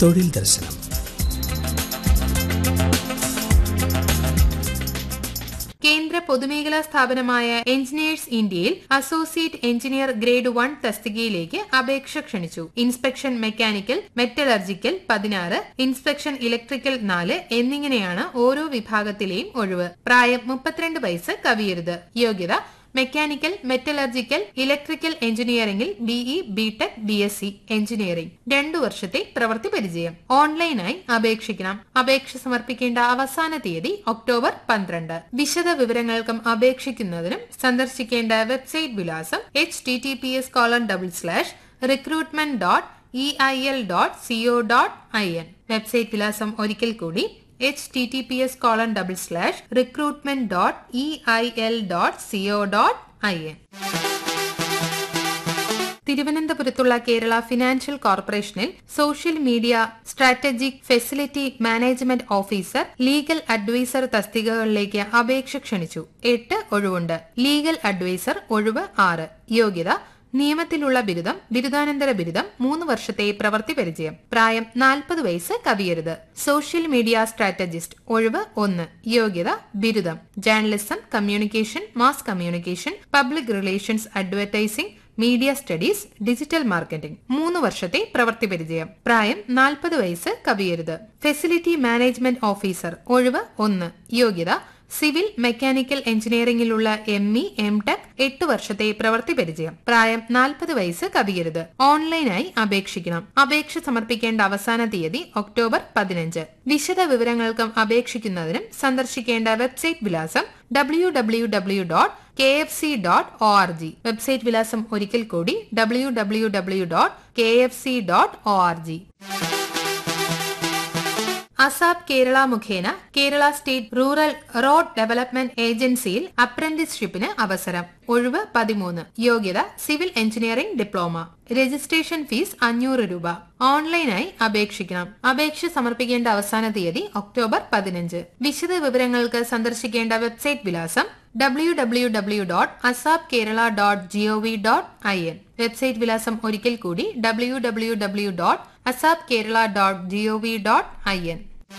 തൊഴിൽ ദർശനം. കേന്ദ്ര പൊതുമേഖലാ സ്ഥാപനമായ എഞ്ചിനീയേഴ്സ് ഇന്ത്യയിൽ അസോസിയേറ്റ് എഞ്ചിനീയർ ഗ്രേഡ് 1 തസ്തികയിലേക്ക് അപേക്ഷ ക്ഷണിച്ചു. Inspection mechanical, metallurgical 16, inspection electrical 4 എന്നിങ്ങനെയാണ് ഓരോ വിഭാഗത്തിലെയും ഒഴിവ്. പ്രായം 32 വയസ്സ് കവിയരുത്. യോഗ്യത മെക്കാനിക്കൽ, മെറ്റലർജിക്കൽ, ഇലക്ട്രിക്കൽ എഞ്ചിനീയറിംഗിൽ BE, BTech, BSc എഞ്ചിനീയറിംഗ് 2 വർഷത്തെ പ്രവൃത്തി പരിചയം. ഓൺലൈനായി അപേക്ഷിക്കണം. അപേക്ഷ സമർപ്പിക്കേണ്ട അവസാന തീയതി ഒക്ടോബർ 12. വിശദ വിവരങ്ങൾക്കും അപേക്ഷിക്കുന്നതിനും സന്ദർശിക്കേണ്ട വെബ്സൈറ്റ് വിലാസം https:/recruitment.eil.co.in. വെബ്സൈറ്റ് വിലാസം ഒരിക്കൽ കൂടി https:/recruitment.eil.co.in. തിരുവനന്തപുരത്തുള്ള കേരള ഫിനാൻഷ്യൽ കോർപ്പറേഷനിൽ social media strategic facility management officer, legal adviser തസ്തികകളിലേക്ക് അപേക്ഷ ക്ഷണിച്ചു. 8 ഒഴിവുണ്ട്. ലീഗൽ അഡ്വൈസർ ഒഴിവ് 6. യോഗ്യത നിയമത്തിലുള്ള ബിരുദം, ബിരുദാനന്തര ബിരുദം, 3 വർഷത്തെ പ്രവൃത്തി പരിചയം. പ്രായം 40 വയസ്സ് കവിയരുത്. സോഷ്യൽ മീഡിയ സ്ട്രാറ്റജിസ്റ്റ് ഒഴിവ് 1. യോഗ്യത ബിരുദം, journalism, communication, mass communication, public relations, advertising, media studies, digital marketing. 3 വർഷത്തെ പ്രവൃത്തി പരിചയം. പ്രായം 40 വയസ്സ് കവിയരുത്. ഫെസിലിറ്റി മാനേജ്മെന്റ് ഓഫീസർ ഒഴിവ് 1. യോഗ്യത സിവിൽ മെക്കാനിക്കൽ എഞ്ചിനീയറിംഗിലുള്ള ME, MTech 8 വർഷത്തെ പ്രവൃത്തി പരിചയം. പ്രായം 40 വയസ്സ് കവിയരുത്. ഓൺലൈനായി അപേക്ഷിക്കണം. അപേക്ഷ സമർപ്പിക്കേണ്ട അവസാന തീയതി ഒക്ടോബർ 15. വിശദ വിവരങ്ങൾക്കും അപേക്ഷിക്കുന്നതിനും സന്ദർശിക്കേണ്ട വെബ്സൈറ്റ് വിലാസം www.kfc.org. വെബ്സൈറ്റ് വിലാസം ഒരിക്കൽ കൂടി www.kfc.org. അസാപ് കേരള മുഖേന Kerala state rural road development ഏജൻസിയിൽ അപ്രന്റീസ്ഷിപ്പിന് അവസരം. ഒഴിവ് 13. യോഗ്യത civil engineering diploma. Registration fees 500 രൂപ. ഓൺലൈനായി അപേക്ഷിക്കണം. അപേക്ഷ സമർപ്പിക്കേണ്ട അവസാന തീയതി ഒക്ടോബർ 15. വിശദ വിവരങ്ങൾക്ക് സന്ദർശിക്കേണ്ട വെബ്സൈറ്റ് വിലാസം www.asapkerala.gov.in. വെബ്സൈറ്റ് വിലാസം ഒരിക്കൽ കൂടി www.asapkerala.gov.in.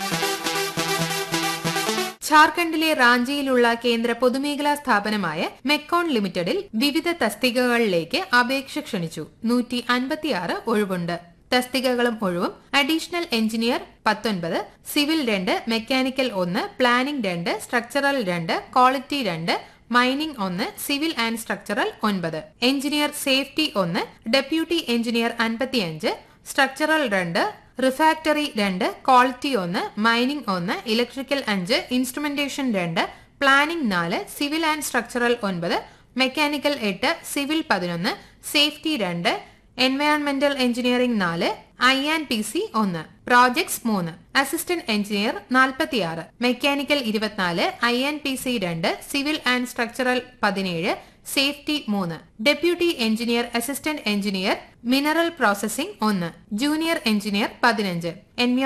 ഝാർഖണ്ഡിലെ റാഞ്ചിയിലുള്ള കേന്ദ്ര പൊതുമേഖലാ സ്ഥാപനമായ മെക്കോൺ ലിമിറ്റഡിൽ വിവിധ തസ്തികകളിലേക്ക് അപേക്ഷ ക്ഷണിച്ചു. 156 ഒഴിവുണ്ട്. തസ്തികകളും ഒഴിവും additional engineer 19, civil 2, mechanical 1, planning 2, structural 2, quality 2, mining 1, civil and structural 9, engineer safety 1, deputy engineer 55, structural 2, refractory 2, quality 1, mining 1, electrical 5, instrumentation 2, planning 4, civil and structural 9, mechanical 8, civil 11, safety 2, എൻവയോൺമെന്റൽ engineering 4, INPC 1, projects 3, assistant engineer 46, mechanical 24, INPC 2, civil and structural 17, safety 3, deputy engineer assistant engineer mineral processing 1, junior engineer 15,